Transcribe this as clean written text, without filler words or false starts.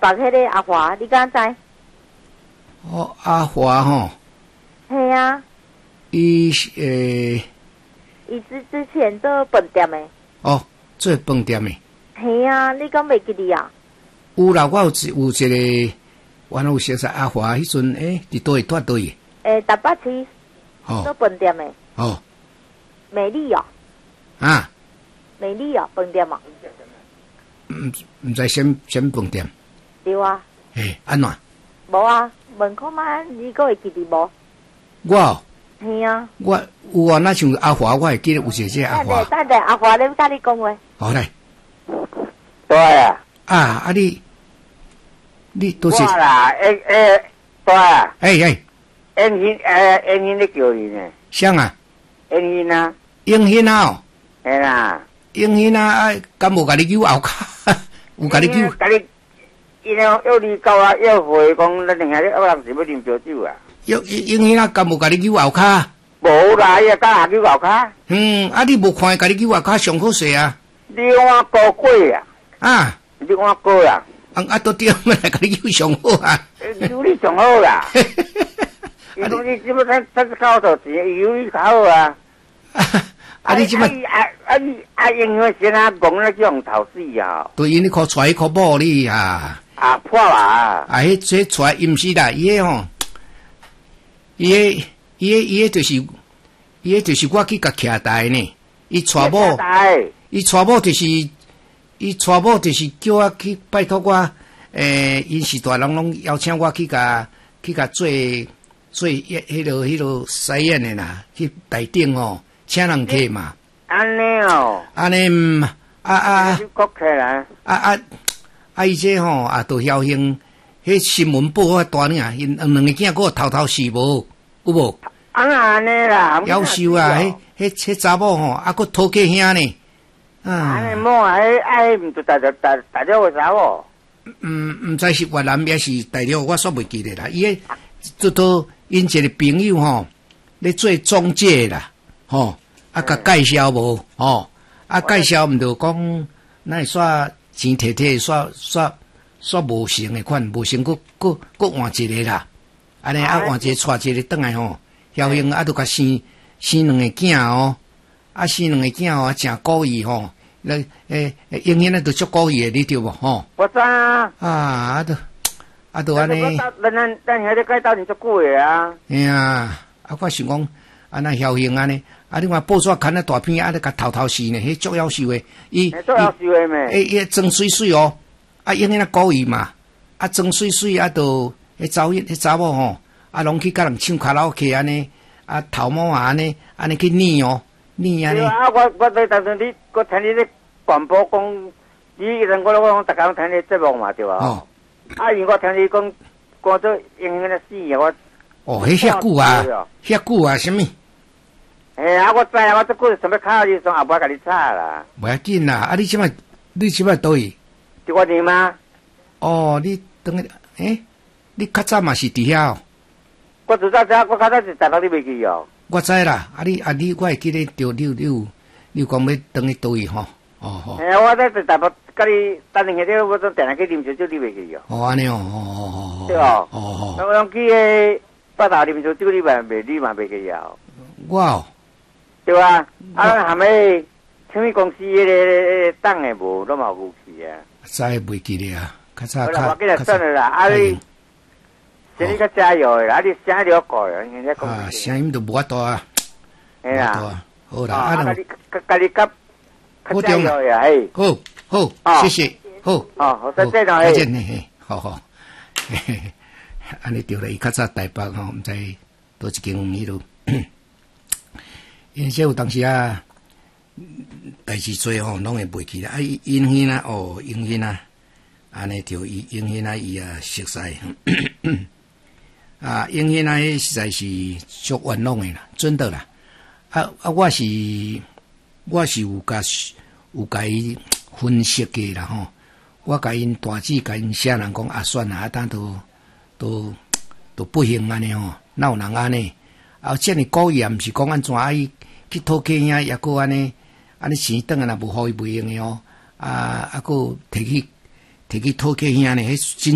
北迄个阿华，你敢知？ 哦，阿华吼， 嘿啊， 伊之前做饭店的。 哦，做饭店的。 嘿啊，你敢袂记哩啊？ 有啦，我有一个，我有熟悉阿华，迄阵伫倒位住倒位？ 台北市做饭店的。 哦。 美丽哦。 啊。 美丽哦，饭店嘛。 唔知什饭店？ 对啊。 安怎？ 无啊，问看卖，你个会记得无？ 我。 嘿啊。 我有啊，那像阿华，我会记得有一个阿华。 等下阿华，你甲你讲话。 好来。 对啊。 啊，你都是。 我啦，对啊。 演 hin咧叫伊呢。 谁啊？ 演hin啊。 演hin啊哦。 嘿啦。 演hin啊，敢无甲你救后卡？有甲你救？ 甲你，伊了约你到啊，约会讲咱两个咧，我人是要啉烧酒啊。 演hin啊，敢无甲你救后卡？ 无啦，伊甲下救后卡。 你无看甲你救后卡上好势啊？ 你换高贵啊？ 啊。 你换高啊？ 都对，来甲你救上好啊。 有你上好啦。伊讲你即么咱搞到钱，有你较好啊。你即么？因为先啊讲咧叫人头死啊。 对，因你靠揣靠某你啊。 破啦。 这揣毋是啦，伊个吼，伊个就是我去甲徛台呢。伊娶某就是叫我去拜托我，因是大人拢邀请我去甲做迄落实验的啦，去台顶吼，请人客嘛。 安尼哦。 安尼国客啦。 伊这吼都侥幸，迄新闻报啊大呢，因两个囝个头死无，有无？ 安尼啦。 夭寿啊！迄查某吼，个讨家兄呢。 安尼某毋就大了个查某？ 毋知是越南也是大了，我煞袂记得啦。伊个因一个朋友吼，咧做中介啦，吼甲介绍无，吼介绍毋着讲，那煞钱摕煞无成的款，无成佫换一个啦，安尼换一个带一个转来吼，侥幸都甲生两个囝哦，生两个囝哦，诚故意吼。永远都足故意的，你对无吼？ 我知啊。 都安尼。 咱遐咧改斗阵足久的啊。 啊，我想讲，那侥幸安尼，你看报纸看那大片，你甲头死呢，迄足夭寿的。 足夭寿的咩？ 伊装水水哦，永远故意嘛，装水水都迄查某吼，拢去甲人唱卡拉 OK 安尼，头毛安尼去捏哦。你安尼？ 我对当阵我听你咧广播讲，你迄阵我讲逐工听你节目嘛，对吧？哦。因我听你讲做永远的死啊，我。 迄遐久啊，什么？ 我知啊，我这久想要考你，从后摆甲你吵啦。 袂要紧啦，你即摆倒去？ 伫我店吗？ 哦，你等下，你较早嘛是伫遐哦。 我最早我较早是台北，你袂记哦。 我知啦，你我会记得着你讲要等去倒去吼，哦。 我在台北，甲你等两下我都定下去啉烧酒，你袂记哦。 安尼哦， 对哦。我讲去个北大啉烧酒，你嘛袂记哦。 我。 对吧？含咩？什么公司迄个档的无，都嘛有去啊。 再袂记得啊，较早。 好啦，我今日算了啦，你。请你较加油的，你声了过啊，人家讲。 声音都无法度啊。 系啦。 好啦， 家己较加油呀，嘿。 好，谢谢，好。 好，再见啦， 再见，好。安尼对了，伊较早台北吼，毋知倒一间迄落。因为这有当时啊，代志做吼，拢会袂记啦。因迄啊，因迄啊，安尼着因迄啊，伊啊熟悉。因迄啊，迄实在是足冤枉的啦，真的啦。我是有甲伊分析过啦吼。我甲因大致甲因写人讲算啦，当都不幸安尼吼，哪有人安尼？这么故意也毋是讲安怎伊。去讨客兄也个安尼钱转来若无互伊袂用的哦，个摕去讨客兄呢，迄真。